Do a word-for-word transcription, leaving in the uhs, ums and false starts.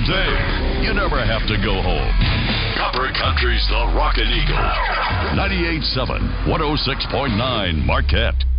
day, you never have to go home. Copper Country's the Rockin' Eagle. ninety-eight point seven, one oh six point nine Marquette.